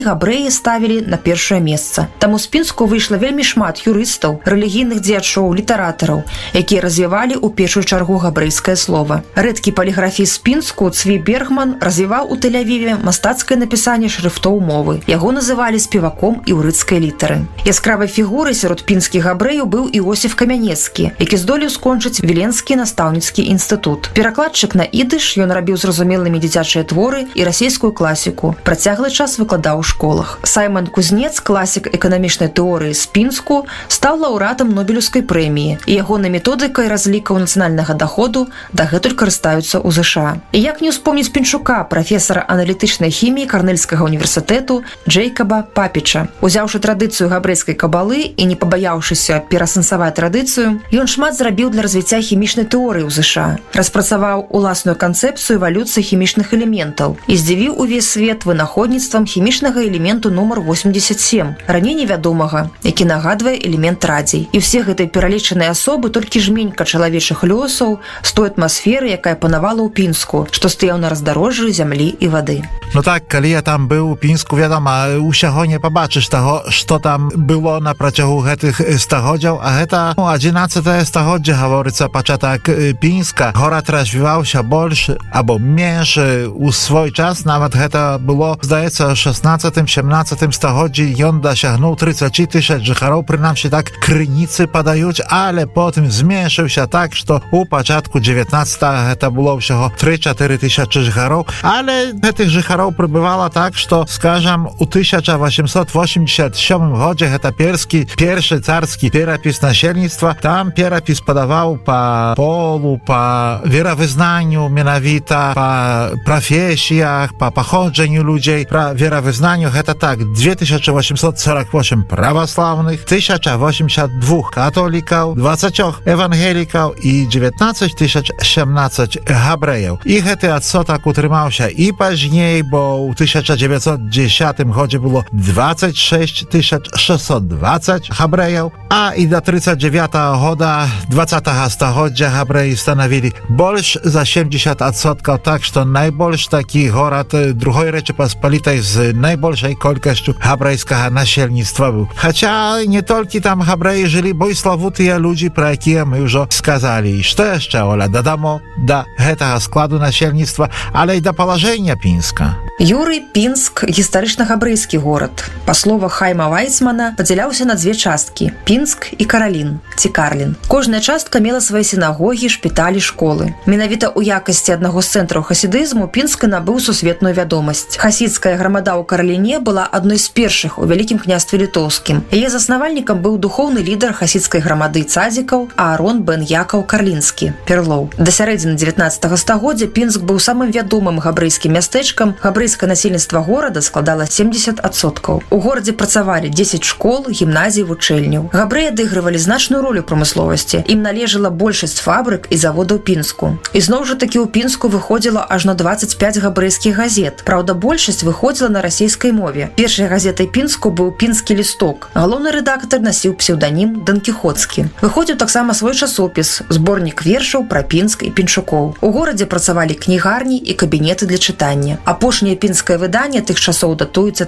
габрэі ставілі на першае месца. Таму з Пінску выйшла вельмі шмат юрыстаў, рэлігійных дзеячоў, літаратараў, якія развівалі ў першую чаргу габрэйскае слова. Рэдкі паліграфіст з Пінску Цві Бергман развіваў у Тель-Авіве мастацкае напісанне шрыфтоў мовы. Яго называлі спеваком іўрыцкай літары. Яскравай фігурай сярод пінскіх габрэяў быў Іосіф Камянецкі, які здолеў скончыць Віленскі настаўніцкі інстытут. Перакладчык на ідыш, ён рабіў зразумелымі дзіцячыя творы і расійскую класіку. Працяглы час выкладаў у школах. Саймон Кузнец, класік эканамічнай тэорыі з Пінску, стаў лаўрэатам Нобелеўскай прэміі, і ягонай методыкай разлікаў нацыянальнага даходу дагэтуль карыстаюцца ў ЗША. І як не ўспомніць Пінчука, прафесара аналітычнай хіміі Карнельскага універсітэту Джейкаба Папіча. Узяўшы традыцыю габрэйскай кабалы і не пабаяўшыся перасэнсаваць традыцыю, ён шмат зрабіў для развіцця хімічнай тэорыі ў ЗША. Распрацаваў уласную канцэпцыю эвалюцыі хімічных элементаў і здзівіў увесь свет вынаходніцтвам хімічнага элементу нумар 87, раней невядомага, які нагадвае элемент радзій. І ўсе гэтай пералічаныя асобы толькі жменька чалавечых лёсаў з той атмасферы, якая панавала ў Пінску, што стаяў на раздарожжы зямлі і вады. No tak, kiedy ja tam był w Pińsku, wiadomo, uszacho nie pobaczysz tego, co tam było na przeciągu tych stachodział, a to 11 stachodzie, говорится, początek Pińska. Город развивał się больше, albo mniejszy u swój czas, nawet to było, zdaje się, w 16-17 stachodzie i on dosięgnął 30 tysięcy żicharów, przynajmniej tak krynicy padają, ale potem zmniejszył się tak, że u początku 19 to było всього 3-4 tysiące żicharów, ale tych żicharów прибывало так, что, скажем, у 1887 году это pierwszy carski перепис насельництва, там перепис подавал по полу, по веровызнанию, mianowita, по профессиях, по походжению людей. Про веровызнанию это так, 2848 православных, 1082 католиков, 20 ewangelików i 19 017 габреев. Ich это отсоток utrzymał się i później, bo w 1910 roku było 26 620 Hebrejów, a i do 39 roku 20 stulecia Hebreji stanowili больше za 70%, tak że najbolszy taki город II Rzeczypospolitej z najbolszej ilością hebrejskiego nasielnictwa był. Chociaż nie tylko tam Hebreji żyli, bo i sławuty ludzie, pro jakie my już skazali. Co jeszcze, Ola, dodamo do tego składu nasielnictwa, ale i do położenia Pińska. Юрый Пінск гістарычна-габрэйскі горад. Па словах Хайма Вайцмана, падзяляўся на две часткі – Пінск і Каралін, ці Карлін. Кожная частка мела свае сінагогі, шпіталі, школы. Менавіта ў якасці аднаго з цэнтраў хасідызму Пінск набыў сусветную вядомасць. Хасідская грамада ў Караліне была адной з першых у Вялікім княстве літоўскім. Яе заснавальнікам быў духоўны лідар хасідскай грамады цадзікаў Аарон бен Якаў Карлінскі, Перлоў. Да сярэдзіны 19 стагоддзя Пінск быў самым вядомым габрэйскім мястэчкам. Габрэйскае насельніцтва горада складала 70%. У горадзе працавалі 10 школ, гімназій, вучэльняў. Габрэі адыгрывалі значную ролю прамысловасці. Ім належала большасць фабрык і заводаў Пінску. І зноў жа такі ў Пінску выходзіла ажно 25 габрэйскіх газет. Праўда, большасць выходзіла на расійскай мове. Першай газетай Пінску быў «Пінскі лісток». Галоўны рэдактар насіў псеўданім Дон Кіхоцкі. Выходзіў таксама свой часопіс, зборнік вершаў пра Пінск і пінчукоў. У горадзе працавалі кнігарні і кабінеты для чытання. Апошняе пінскае выданне тых часоў датуецца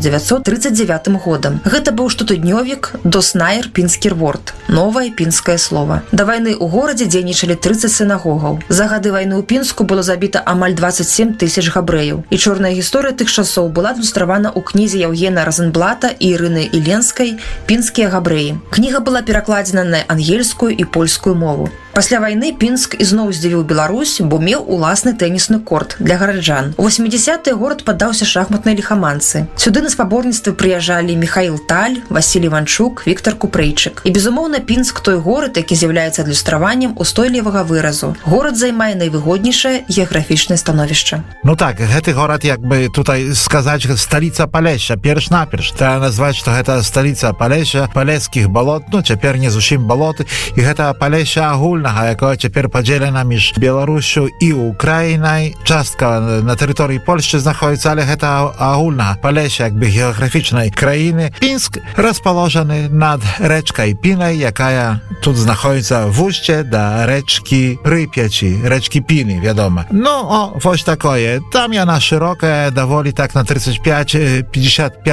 1939 годам. Гэта быў штотыднёвік «Доснайр Пінскерворд» – новае пінскае слова. Да вайны ў горадзе дзейнічалі 30 сінагогаў. За гады вайны ў Пінску было забіта амаль 27 тысяч габрэяў. І чорная гісторыя тых часоў была адлюстравана ў кнізе Яўгена Разенблата і Ірыны Іленскай «Пінскія габрэі». Кніга была перакладзена на ангельскую і польскую мову. Пасля вайны Пінск ізноў здзівіў Беларусь, бо меў уласны тэнісны корт для гараджан. У 80-е горад паддаўся шахматнай ліхаманцы. Сюды на спаборніцтвы прыязджалі Міхаіл Таль, Васілій Іванчук, Віктар Купрэйчык. І, безумоўна, Пінск той горад, які з'яўляецца адлюстраваннем устойлівага выразу. Горад займае найвыгоднейшае геаграфічнае становішча. No tak, гэты горад, jakby tutaj сказать, столица Полесья, перш-наперш. Треба назваць, што гэта столица Полесья, Полескіх балот, ну, цяпер не зусім балоты, і гэта Полесья агульна, якое цяпер падзелена між Беларусю і Украінай. Частка на тэрыторыі Польшчы знаходзіцца, але гэта агульна Полесья, якby геаграфічнай краіны. Пінск расположены над рэчкай Пінай, якая тут знаходзіцца в устье да рэчкі Прыпяці, рэчкі Піны, вядома. Ну, вось такое. Там яна шырокая, даволі так на 35-55